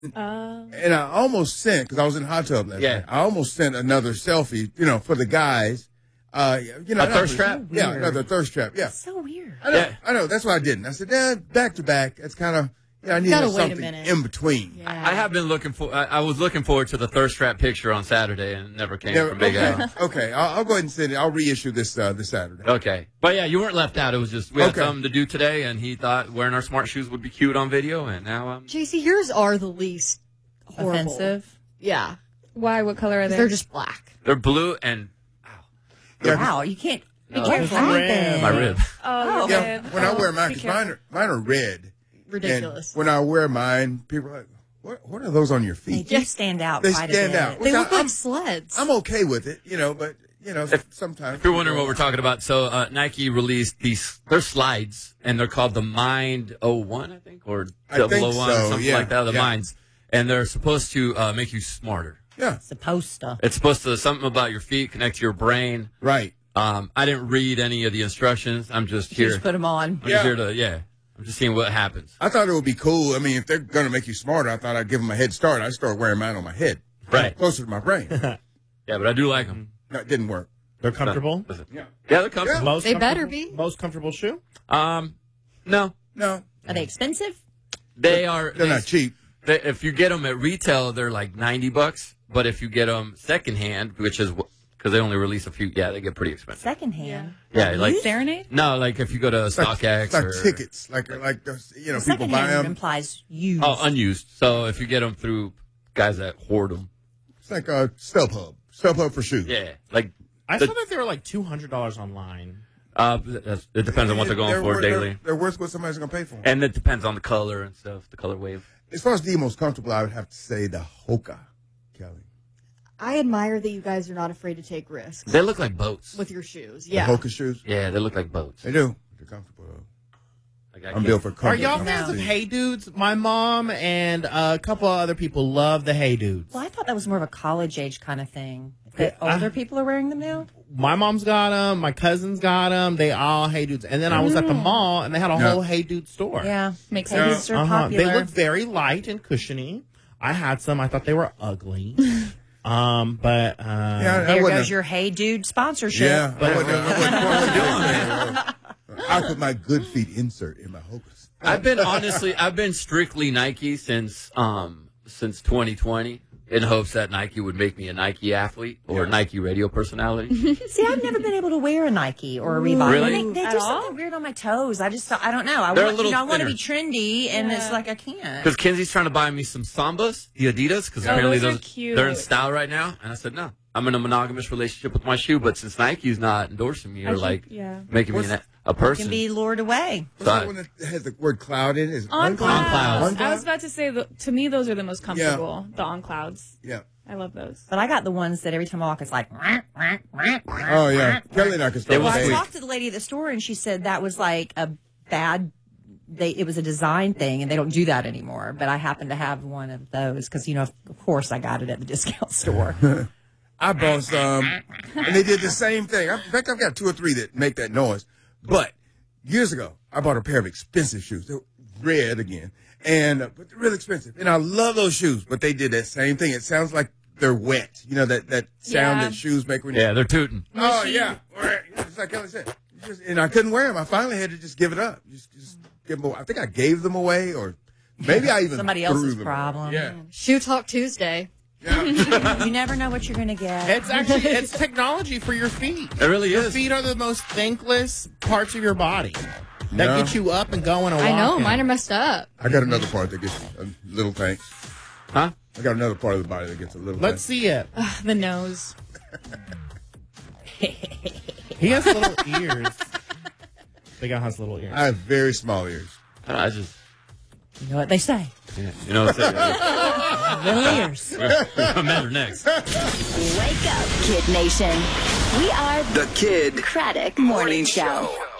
And I almost sent, because I was in the hot tub last night, I almost sent another selfie, for the guys. A thirst trap? Yeah, another thirst trap, yeah. That's so weird. I know, that's why I didn't. I said, back to back, it's kind of, I needed something in between. Yeah. I have been looking for, I was looking forward to the thirst trap picture on Saturday, and it never came from Big Al. Okay, I'll go ahead and send it. I'll reissue this Saturday. Okay. But yeah, you weren't left out. It was just, we had something to do today, and he thought wearing our smart shoes would be cute on video, and now JC, yours are the least horrible. Offensive? Yeah. Why? What color are they? They're just black. They're blue and, Wow, you can't be careful. my rib. Oh, yeah. When I wear mine, because mine are red. Ridiculous. And when I wear mine, people are like, what are those on your feet? They do stand out. They quite stand a bit. out. They look like sleds. I'm okay with it, but sometimes. If you're wondering what we're talking about, so Nike released they're slides, and they're called the Mind 01, I think, or 001, something like that, the Minds. And they're supposed to make you smarter. Yeah. Supposed to. It's supposed to, something about your feet, connect to your brain. Right. I didn't read any of the instructions. I'm just here. Just put them on. I'm just here to, I'm just seeing what happens. I thought it would be cool. I mean, if they're going to make you smarter, I thought I'd give them a head start. I'd start wearing mine on my head. Right. Closer to my brain. Yeah, but I do like them. No, it didn't work. They're comfortable? Yeah, they're comfortable. They better be. Most comfortable shoe? No. No. Are they expensive? They are. They're not cheap. If you get them at retail, they're like $90. But if you get them secondhand, which is because they only release a few, they get pretty expensive. Secondhand? Yeah, like Serenade? No, like if you go to StockX it's like or tickets, like people buy them. Implies used. Oh, unused. So if you get them through guys that hoard them, it's like a StubHub for shoes. Yeah, like I saw that they were like $200 online. It depends on what they're going for daily. They're worth what somebody's going to pay for them. And it depends on the color and stuff, the color wave. As far as the most comfortable, I would have to say the Hoka, Kelly. I admire that you guys are not afraid to take risks. They look like boats. With your shoes. The Hoka shoes? Yeah, they look like boats. They do. They're comfortable, though. Like I'm built for comfort. Are y'all fans of Hey Dudes? My mom and a couple of other people love the Hey Dudes. Well, I thought that was more of a college age kind of thing. That older people are wearing them now? My mom's got them. My cousins got them. They all Hey Dudes. And then I was at the mall, and they had a whole Hey Dude store. Yeah. Makes Hey sense. Dudes are popular. They look very light and cushiony. I had some. I thought they were ugly. But there goes your Hey Dude sponsorship. Yeah, I put my good feet insert in my Hokas. I've been strictly Nike since 2020 in hopes that Nike would make me a Nike athlete or Nike radio personality. See, I've never been able to wear a Nike or a Reebok. Really? They do something weird on my toes. I don't know. I want to be trendy, and it's like I can't. Because Kenzie's trying to buy me some Sambas, the Adidas, because apparently those are cute. They're in style right now. And I said, no, I'm in a monogamous relationship with my shoe, but since Nike's not endorsing me or making me a person. You can be lured away. What's that one that has the word cloud in it? Is On Clouds. I was about to say, to me, those are the most comfortable. The On Clouds. Yeah. I love those. But I got the ones that every time I walk, it's like. Oh, yeah. Kelly and I can start. Well, I talked to the lady at the store, and she said that was like a bad. It was a design thing, and they don't do that anymore. But I happen to have one of those because, of course, I got it at the discount store. I bought some, and they did the same thing. In fact, I've got 2 or 3 that make that noise. But years ago, I bought a pair of expensive shoes. They're red again, but they're really expensive. And I love those shoes, but they did that same thing. It sounds like they're wet. That sound that shoes make when they're tooting. Oh, yeah. Just like Kelly said. And I couldn't wear them. I finally had to just give it up. Just give them away. I think I gave them away, or maybe I even somebody threw else's them problem. away. Yeah. Shoe Talk Tuesday. Yeah. You never know what you're going to get. It's technology for your feet. It really is. Your feet are the most thankless parts of your body that get you up and going. I know. Mine are messed up. I got another part that gets a little tank. Huh? I got another part of the body that gets a little Let's see it. The nose. He has little ears. Big Al has little ears. I have very small ears. I just... You know what they say. Yeah, you know what they say. Little ears. Matter next. Wake up, Kid Nation. We are the Kid Craddock Morning Show.